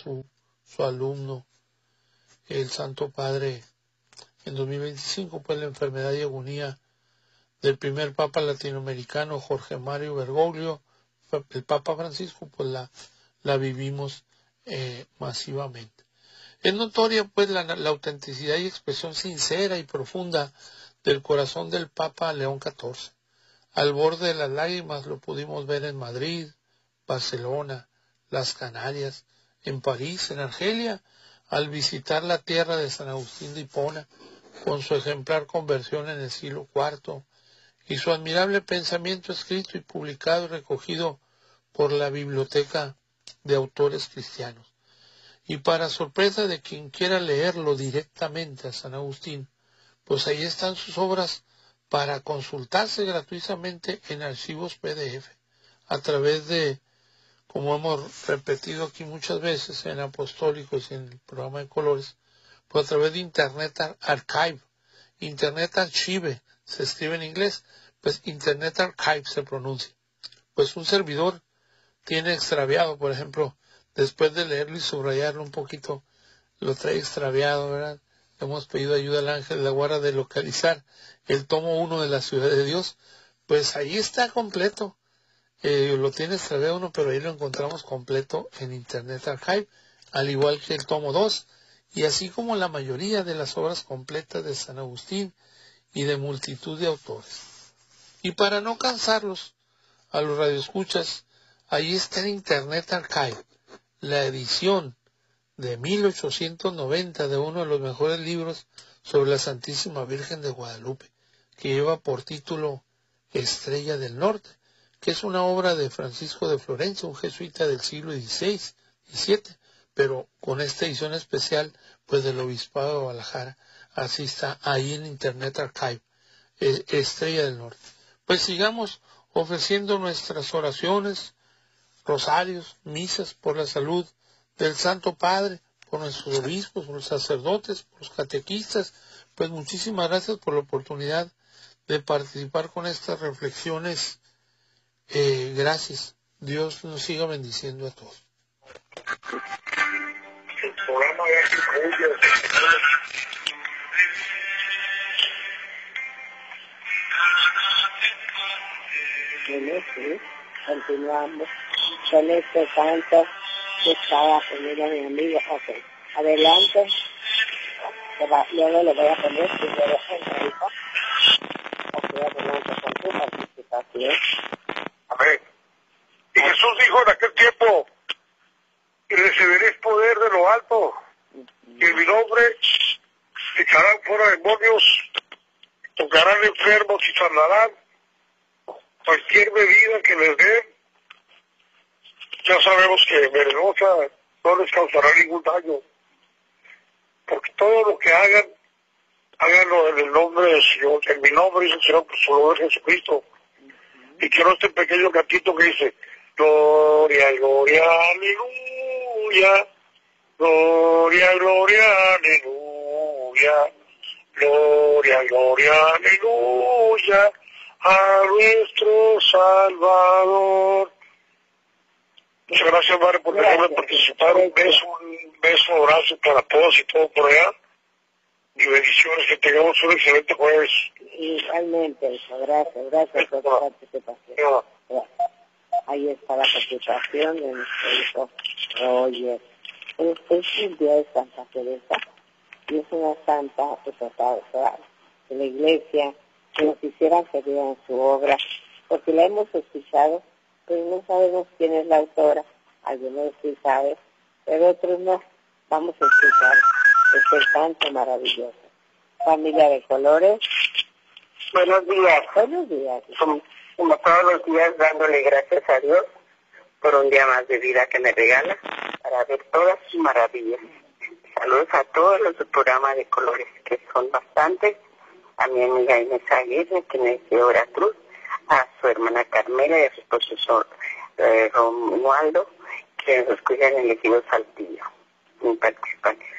su alumno, el Santo Padre, en 2025, pues la enfermedad y agonía del primer Papa latinoamericano, Jorge Mario Bergoglio, el Papa Francisco, pues la vivimos masivamente. Es notoria pues la autenticidad y expresión sincera y profunda del corazón del Papa León XIV. Al borde de las lágrimas lo pudimos ver en Madrid, Barcelona, las Canarias, en París, en Argelia, al visitar la tierra de San Agustín de Hipona, con su ejemplar conversión en el siglo IV, y su admirable pensamiento escrito y publicado y recogido por la Biblioteca de Autores Cristianos. Y para sorpresa de quien quiera leerlo directamente a San Agustín, pues ahí están sus obras para consultarse gratuitamente en archivos PDF, a través de, como hemos repetido aquí muchas veces en Apostólicos y en el programa de Colores, pues a través de Internet Archive, Internet Archive, se escribe en inglés, pues Internet Archive se pronuncia. Pues un servidor tiene extraviado, por ejemplo, después de leerlo y subrayarlo un poquito, lo trae extraviado, ¿verdad? Hemos pedido ayuda al ángel de la guarda de localizar el tomo 1 de la Ciudad de Dios. Pues ahí está completo. Lo tiene extraviado uno, pero ahí lo encontramos completo en Internet Archive, al igual que el tomo 2, y así como la mayoría de las obras completas de San Agustín y de multitud de autores. Y para no cansarlos a los radioescuchas, ahí está en Internet Archive la edición de 1890 de uno de los mejores libros sobre la Santísima Virgen de Guadalupe, que lleva por título Estrella del Norte, que es una obra de Francisco de Florencia, un jesuita del siglo XVI, XVII, pero con esta edición especial pues del Obispado de Guadalajara. Así está ahí en Internet Archive, Estrella del Norte. Pues sigamos ofreciendo nuestras oraciones, rosarios, misas por la salud del Santo Padre, por nuestros obispos, por los sacerdotes, por los catequistas. Pues muchísimas gracias por la oportunidad de participar con estas reflexiones. Gracias. Dios nos siga bendiciendo a todos. El programa sí, continuamos con este canto que estaba poniendo mi amigo. Ok, adelante. Luego le voy a poner primero el hijo. Ok, adelante con tu participación. Amén. Y Jesús dijo en aquel tiempo: y recibiréis poder de lo alto, y en mi nombre echarán fuera demonios, tocarán enfermos y sanarán. Cualquier bebida que les den, ya sabemos que venenosa, no les causará ningún daño, porque todo lo que hagan, háganlo en el nombre del Señor, en mi nombre, dice el Señor, por su nombre de Jesucristo. Y quiero este pequeño cantito que dice: gloria, gloria, aleluya, gloria, gloria, aleluya, gloria, gloria, aleluya, a nuestro Salvador. Muchas gracias, Madre, por dejarme participar. Un beso, abrazo para todos y todo por allá. Y bendiciones, que tengamos un excelente jueves. Igualmente, gracias por tu participación. Ahí está la participación de nuestro hijo Roger. Este es el día de Santa Teresa y es una santa de la Iglesia que nos quisiera seguir en su obra, porque la hemos escuchado, pero no sabemos quién es la autora. Algunos sí saben, pero otros no. Vamos a escuchar este canto maravilloso. Familia de Colores. Buenos días. Buenos días. Como todos los días, dándole gracias a Dios por un día más de vida que me regala para ver todas sus maravillas. Saludos a todos los del programa de Colores, que son bastantes, a mi amiga Inés Aguirre, que es de Veracruz, a su hermana Carmela y a su esposo Romualdo, que nos escuchan en el ejido Saltillo. Mi participación.